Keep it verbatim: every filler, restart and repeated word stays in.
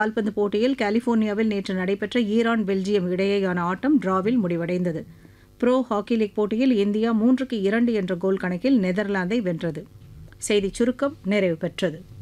கால்பந்து போட்டியில் கலிபோர்னியாவில் நேற்று நடைபெற்ற ஈரான் பெல்ஜியம் இடையேயான ஆட்டம் டிராவில் முடிவடைந்தது. புரோ ஹாக்கி லீக் போட்டியில் இந்தியா மூன்றுக்கு இரண்டு என்ற கோல் கணக்கில் நெதர்லாந்தை வென்றது. செய்திச் சுருக்கம் நிறைவு பெற்றது.